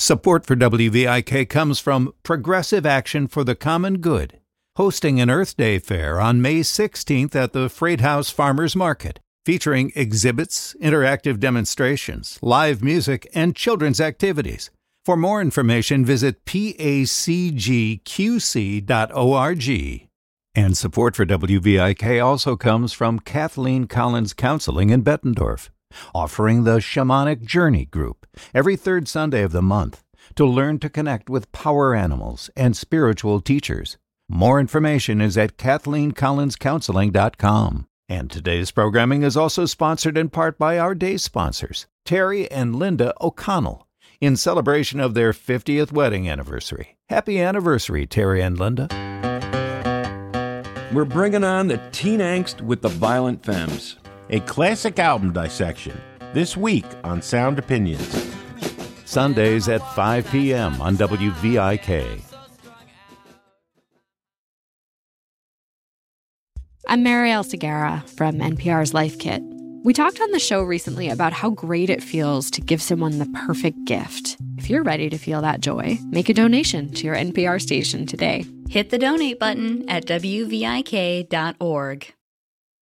Support for WVIK comes from Progressive Action for the Common Good, hosting an Earth Day fair on May 16th at the Freight House Farmers Market, featuring exhibits, interactive demonstrations, live music, and children's activities. For more information, visit pacgqc.org. And support for WVIK also comes from Kathleen Collins Counseling in Bettendorf, offering the Shamanic Journey Group every third Sunday of the month to learn to connect with power animals and spiritual teachers. More information is at KathleenCollinsCounseling.com. And today's programming is also sponsored in part by our day sponsors, Terry and Linda O'Connell, in celebration of their 50th wedding anniversary. Happy anniversary, Terry and Linda. We're bringing on the teen angst with the violent femmes. A classic album dissection, this week on Sound Opinions. Sundays at 5 p.m. on WVIK. I'm Marielle Segarra from NPR's Life Kit. We talked on the show recently about how great it feels to give someone the perfect gift. If you're ready to feel that joy, make a donation to your NPR station today. Hit the donate button at WVIK.org.